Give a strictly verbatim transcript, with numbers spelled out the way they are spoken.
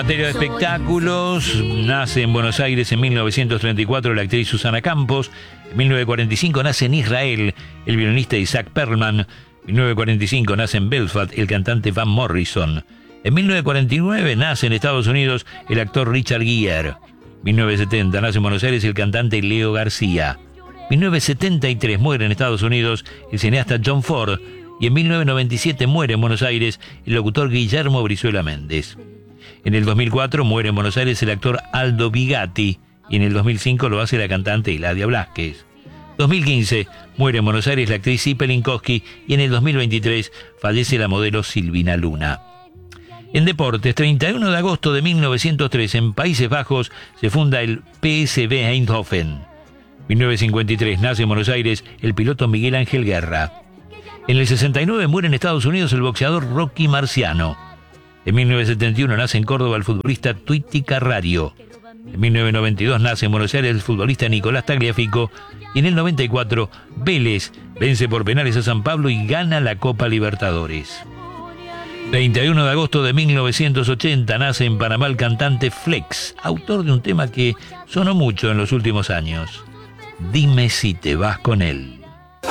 En materia de espectáculos, nace en Buenos Aires en mil novecientos treinta y cuatro la actriz Susana Campos. En mil novecientos cuarenta y cinco nace en Israel el violinista Isaac Perlman. En mil novecientos cuarenta y cinco nace en Belfast el cantante Van Morrison. En mil novecientos cuarenta y nueve nace en Estados Unidos el actor Richard Gere. En mil novecientos setenta nace en Buenos Aires el cantante Leo García. En mil novecientos setenta y tres muere en Estados Unidos el cineasta John Ford. Y en mil novecientos noventa y siete muere en Buenos Aires el locutor Guillermo Brizuela Méndez. En el dos mil cuatro muere en Buenos Aires el actor Aldo Bigatti y en el dos mil cinco lo hace la cantante Hilaria Blasquez. dos mil quince muere en Buenos Aires la actriz Zipe Linkowski y en el dos mil veintitrés fallece la modelo Silvina Luna. En deportes, treinta y uno de agosto de mil novecientos tres en Países Bajos se funda el P S V Eindhoven. En mil novecientos cincuenta y tres nace en Buenos Aires el piloto Miguel Ángel Guerra. En el sesenta y nueve muere en Estados Unidos el boxeador Rocky Marciano. En mil novecientos setenta y uno nace en Córdoba el futbolista Twitty Carrario. En mil novecientos noventa y dos nace en Buenos Aires el futbolista Nicolás Tagliafico. Y en el noventa y cuatro, Vélez vence por penales a San Pablo y gana la Copa Libertadores. treinta y uno de agosto de mil novecientos ochenta nace en Panamá el cantante Flex, autor de un tema que sonó mucho en los últimos años. Dime si te vas con él.